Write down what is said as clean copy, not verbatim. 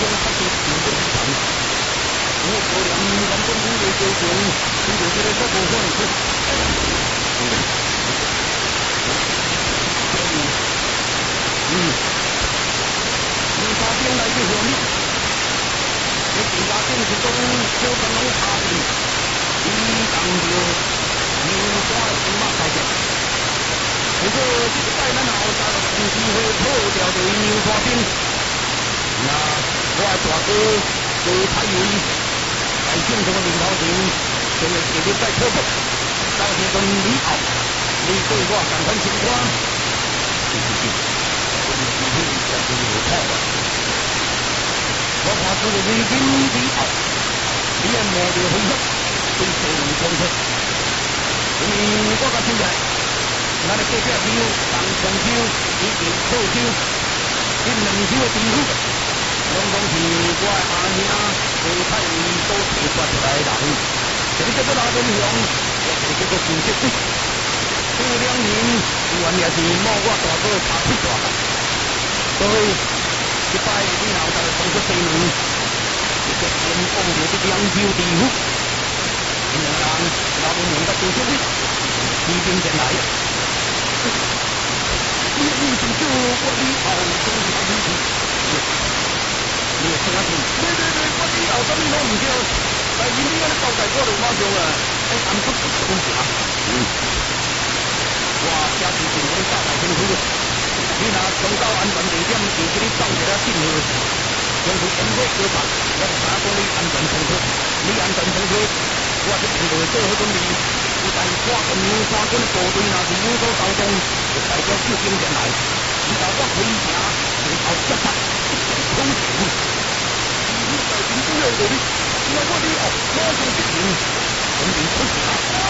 中确实并不正常。我过两年关东工业高中，经过这个小部分是。你发兵来就和你，这地下政是中小成龙差的，你当着牛抓金马代表。如果这个灾难后在有机会破掉对牛抓兵，那我大哥就太为在县城的领导人，就会铁定在破破，到时阵以后，你对我感看情况。我怕这个已经以后，你也莫得回去，对社会冲突。因为我甲现在，咱的隔壁州、东泉州以及福州，这两州的政府，拢讲是我的阿兄胡太尉所提拔出来的人，这个叫做拉人乡，也是叫做新社会。这2年原也是某我大哥查出大汉，所以一摆以后才会送出地面，一个先放着这2州地府，因两人老人用甲新社会起兵前来。你是叫我以后总是要你你也听下去，对，我以后什么拢唔对，但是你安尼交代我就马上啊，俺不是东西啊。我家是政府大大清楚的，你若中岛安全地点就给你放一个信号，用去严格调查，我就查讲你安全冲突，你安全冲突，我这边就会做好准备。有待我跟牛山军的部队若是有所骚动，就代表救兵前来，以后我回城最后决策一定空前。你在军中要努力，那我以后马上执行，准备出发。